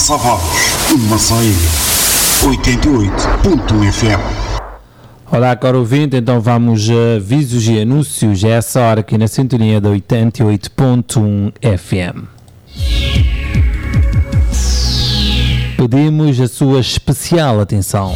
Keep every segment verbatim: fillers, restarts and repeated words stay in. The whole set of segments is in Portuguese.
Massavados, Massaia, oitenta e oito ponto um F M. Olá, caro ouvinte, então vamos a avisos e anúncios a essa hora aqui na sintonia da oitenta e oito ponto um F M. Pedimos a sua especial atenção.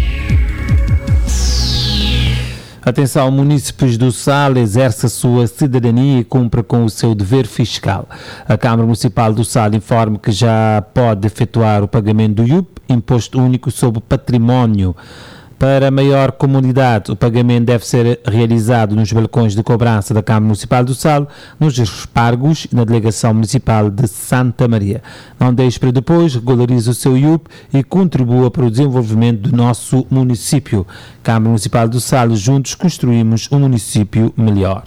Atenção, munícipes do Sal, exerce a sua cidadania e cumpra com o seu dever fiscal. A Câmara Municipal do Sal informa que já pode efetuar o pagamento do I U P, Imposto Único sobre Património. Para maior comunidade, o pagamento deve ser realizado nos balcões de cobrança da Câmara Municipal do Sal, nos Espargos e na Delegação Municipal de Santa Maria. Não deixe para depois, regularize o seu I U P e contribua para o desenvolvimento do nosso município. Câmara Municipal do Sal, juntos construímos um município melhor.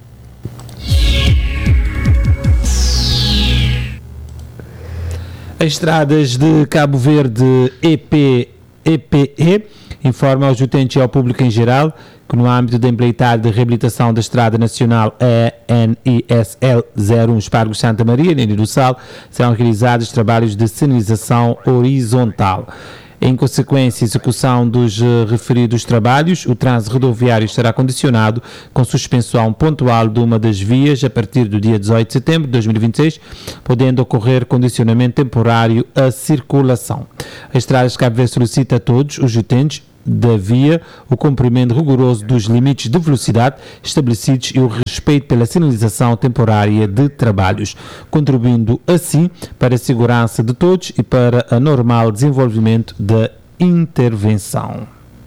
As estradas de Cabo Verde E P E informa aos utentes e ao público em geral que no âmbito da empreitada de reabilitação da Estrada Nacional E N I S L zero um Espargos Santa Maria, na Ilha do Sal, serão realizados trabalhos de sinalização horizontal. Em consequência, a execução dos uh, referidos trabalhos, o trânsito rodoviário estará condicionado com suspensão pontual de uma das vias a partir do dia dezoito de setembro de dois mil e vinte e seis, podendo ocorrer condicionamento temporário à circulação. A Estrada de Cabo Verde solicita a todos os utentes da via o cumprimento rigoroso dos limites de velocidade estabelecidos e o respeito pela sinalização temporária de trabalhos, contribuindo assim para a segurança de todos e para o normal desenvolvimento da intervenção.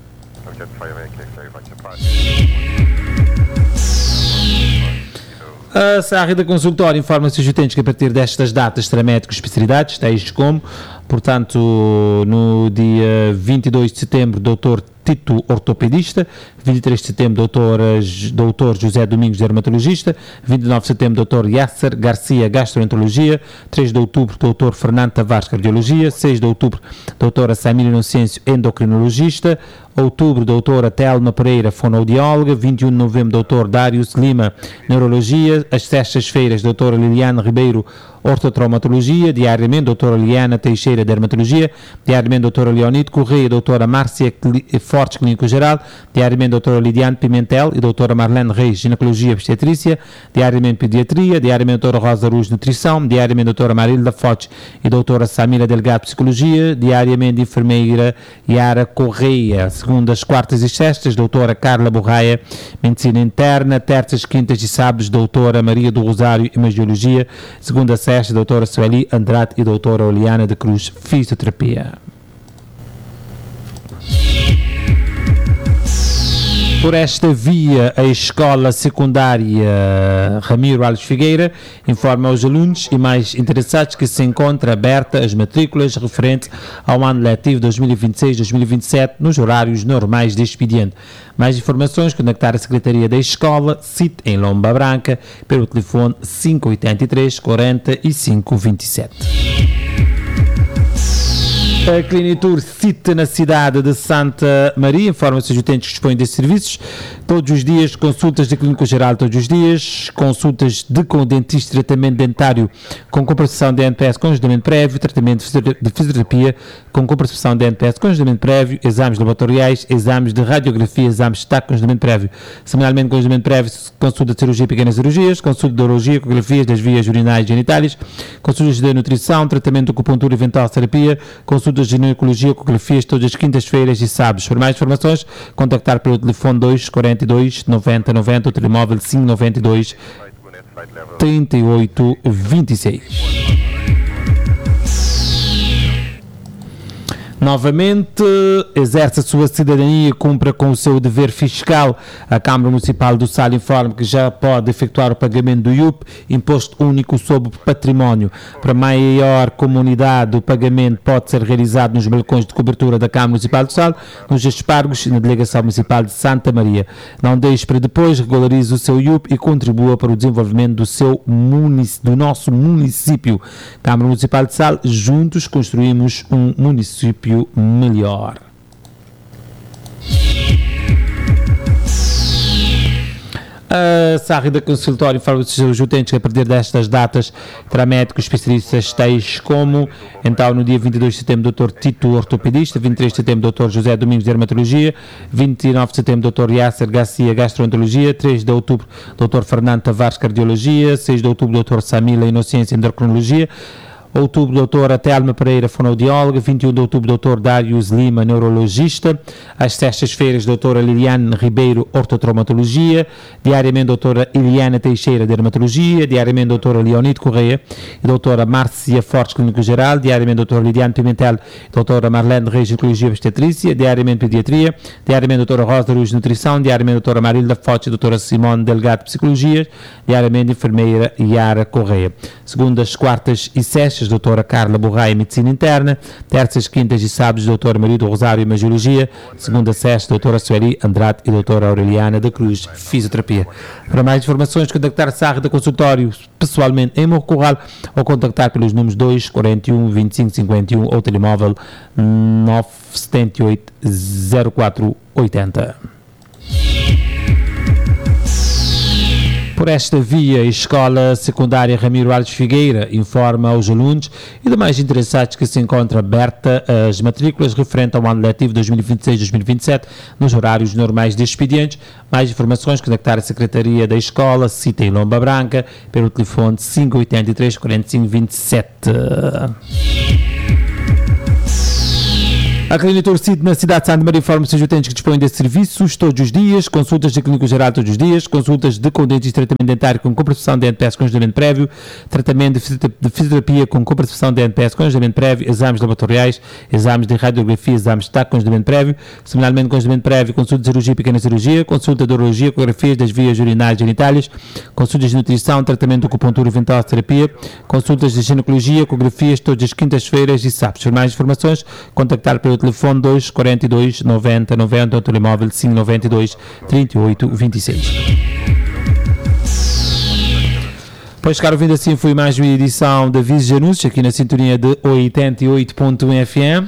A Sarre da Consultório informa-se aos utentes que a partir destas datas terá médicos especialidades, tais como, portanto, no dia vinte e dois de setembro, doutor Tito, ortopedista, vinte e três de setembro, doutor, doutor José Domingos, dermatologista, vinte e nove de setembro, doutor Yasser Garcia, gastroenterologia, três de outubro, doutor Fernando Tavares, cardiologia, seis de outubro, doutora Samira Inocêncio, endocrinologista, outubro, doutora Telma Pereira, fonoaudióloga, vinte e um de novembro, doutor Dárius Lima, neurologia, às sextas-feiras, doutora Liliana Ribeiro, ortotraumatologia, diariamente, doutora Liana Teixeira, dermatologia, diariamente, doutora Leonide Correia, doutora Márcia Fortes, clínico geral, diariamente, doutora Lidiane Pimentel e doutora Marlene Reis, ginecologia e obstetrícia, diariamente, pediatria, diariamente, doutora Rosa Ruz, nutrição, diariamente, doutora Marilda Fortes e doutora Samira Delgado, psicologia, diariamente, enfermeira Yara Correia, segundas, quartas e sextas, doutora Carla Borraia, medicina interna, terças, quintas e sábados, doutora Maria do Rosário, imagiologia, segunda, sexta, doutora Sueli Andrade e doutora Oliana de Cruz, fisioterapia. Por esta via, a Escola Secundária Ramiro Alves Figueira informa aos alunos e mais interessados que se encontra aberta as matrículas referentes ao ano letivo dois mil e vinte e seis dois mil e vinte e sete nos horários normais de expediente. Mais informações, contactar a Secretaria da Escola, S I T em Lomba Branca, pelo telefone cinco oito três, quarenta e cinco, vinte e sete. A Clinitur S I T na cidade de Santa Maria informa-se aos utentes que dispõem desses serviços todos os dias, consultas de clínico geral todos os dias, consultas de com dentista, tratamento dentário com compensação de N P S com agendamento prévio, tratamento de fisioterapia com compensação de N P S com agendamento prévio, exames laboratoriais, exames de radiografia, exames de taco com agendamento prévio, semanalmente com agendamento prévio, consulta de cirurgia e pequenas cirurgias, consulta de urologia, ecografias das vias urinárias e genitais, consultas de nutrição, tratamento de acupuntura e eventual terapia, consultas de ginecologia, ecografias todas as quintas-feiras e sábados. Por mais informações, contactar pelo telefone dois quarenta e dois, noventa, noventa, o telemóvel cinco noventa e dois, trinta e oito, vinte e seis. Novamente, exerce a sua cidadania e cumpra com o seu dever fiscal. A Câmara Municipal do Sal informa que já pode efetuar o pagamento do I U P, Imposto Único sobre Património. Para maior comunidade, o pagamento pode ser realizado nos balcões de cobertura da Câmara Municipal do Sal, nos Espargos e na Delegação Municipal de Santa Maria. Não deixe para depois, regularize o seu I U P e contribua para o desenvolvimento do, seu munic- do nosso município. Câmara Municipal de Sal, juntos construímos um município melhor. A Sarri da Consultório informa os utentes que a partir destas datas terá médicos especialistas tais como, então no dia vinte e dois de setembro, doutor Tito Ortopedista, vinte e três de setembro, doutor José Domingos Dermatologia, vinte e nove de setembro, doutor Yasser Garcia Gastroenterologia, três de outubro, doutor Fernando Tavares Cardiologia, seis de outubro, doutor Samila Inocência Endocrinologia, outubro, doutora Telma Pereira, fonoaudióloga, vinte e um de outubro, doutor Darius Lima, neurologista, às sextas-feiras, doutora Liliane Ribeiro, ortotraumatologia, diariamente, doutora Iliana Teixeira, dermatologia, diariamente, doutora Leonide Correia e doutora Márcia Fortes, clínico-geral, diariamente, doutora Lidiane Pimentel, doutora Marlene Reis, ginecologia e obstetrícia, diariamente, pediatria, diariamente, doutora Rosa Luz, nutrição, diariamente, doutora Marilda Fortes, doutora Simone Delgado, psicologia, diariamente, enfermeira Yara Correia. Segundas, quartas e sextas, doutora Carla Borraia, medicina interna, terças, quintas e sábados, doutora Maria do Rosário, imagiologia, segunda, sexta, doutora Sueli Andrade e doutora Aureliana da Cruz, fisioterapia. Para mais informações, contactar Sarri da Consultório pessoalmente em Morro Corral ou contactar pelos números dois, quarenta e um, vinte e cinco, cinquenta e um ou telemóvel nove sete oito, zero quatro oito zero. Por esta via, a Escola Secundária Ramiro Alves Figueira informa aos alunos e demais interessados que se encontra aberta as matrículas referente ao ano letivo dois mil e vinte e seis dois mil e vinte e sete nos horários normais de expedientes. Mais informações, contactar a Secretaria da Escola, Cita em Lomba Branca, pelo telefone cinco oito três, quatro cinco dois sete. A Clínica Torcida na cidade de Santa Maria informa os seus utentes que dispõem de serviços todos os dias, consultas de clínico geral todos os dias, consultas de com dentes e tratamento dentário com compressão de N P S com congelamento prévio, tratamento de fisioterapia com compressão de N P S com congelamento prévio, exames laboratoriais, exames de radiografia, exames de taco com congelamento prévio, semanalmente com congelamento prévio, consulta de cirurgia e pequena cirurgia, consulta de urologia, ecografias das vias urinárias e genitálias, consultas de nutrição, tratamento de acupuntura e ventosa terapia, consultas de ginecologia, ecografias todas as quintas-feiras e sábados. Para mais informações, contactar pelo telefone dois, quarenta e dois, noventa, noventa, ou telemóvel cinco nove dois, trinta e oito, vinte e seis. Pois, caro ouvindo, assim foi mais uma edição da Visos de Anúncios, aqui na sintonia de oitenta e oito ponto um F M.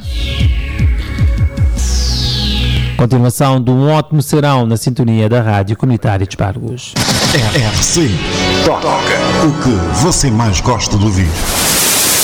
Continuação de um ótimo serão na sintonia da Rádio Comunitária de Espargos. R C. Toca o que você mais gosta de ouvir.